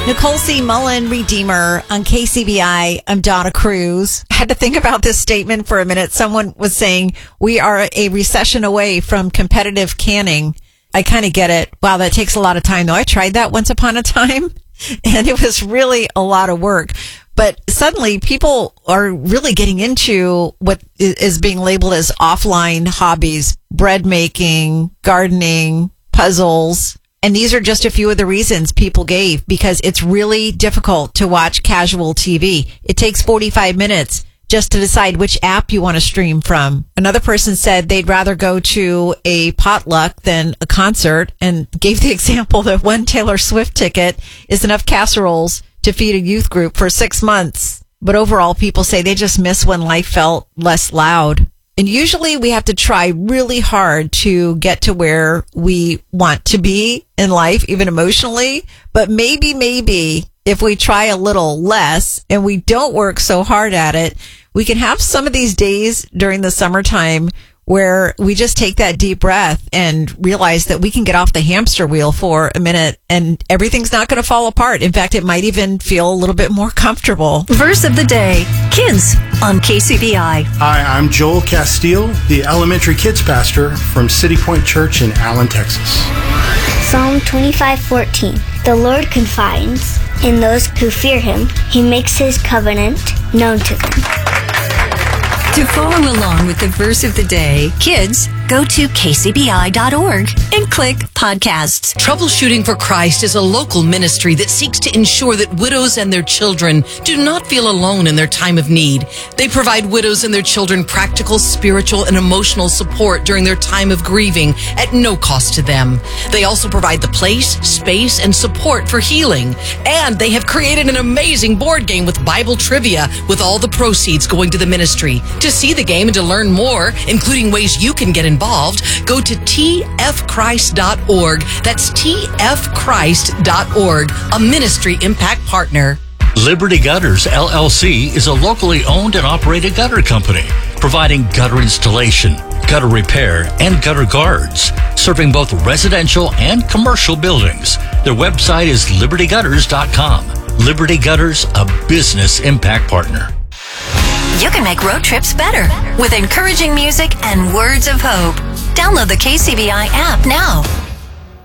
Nicole C. Mullen, Redeemer on KCBI. I'm Donna Cruz. I had to think about this statement for a minute. Someone was saying we are a recession away from competitive canning. I kind of get it. Wow, that takes a lot of time, though. I tried that once upon a time, and it was really a lot of work. But suddenly, people are really getting into what is being labeled as offline hobbies, bread making, gardening, puzzles. And these are just a few of the reasons people gave, because it's really difficult to watch casual TV. It takes 45 minutes just to decide which app you want to stream from. Another person said they'd rather go to a potluck than a concert, and gave the example that one Taylor Swift ticket is enough casseroles to feed a youth group for 6 months. But overall, people say they just miss when life felt less loud. And usually we have to try really hard to get to where we want to be in life, even emotionally. But maybe if we try a little less and we don't work so hard at it, we can have some of these days during the summertime where we just take that deep breath and realize that we can get off the hamster wheel for a minute and everything's not going to fall apart. In fact, it might even feel a little bit more comfortable. Verse of the day, kids on KCBI. Hi, I'm Joel Castile, the elementary kids pastor from City Point Church in Allen, Texas. Psalm 25:14. The Lord confides in those who fear him. He makes his covenant known to them. To follow along with the verse of the day, kids, go to kcbi.org and click podcasts. Troubleshooting for Christ is a local ministry that seeks to ensure that widows and their children do not feel alone in their time of need. They provide widows and their children practical, spiritual, and emotional support during their time of grieving at no cost to them. They also provide the place, space, and support for healing. And they have created an amazing board game with Bible trivia, with all the proceeds going to the ministry. To see the game and to learn more, including ways you can get involved, go to tfchrist.org. That's tfchrist.org, a ministry impact partner. Liberty Gutters, LLC is a locally owned and operated gutter company, providing gutter installation, gutter repair, and gutter guards, serving both residential and commercial buildings. Their website is libertygutters.com. Liberty Gutters, a business impact partner. You can make road trips better with encouraging music and words of hope. Download the KCBI app now.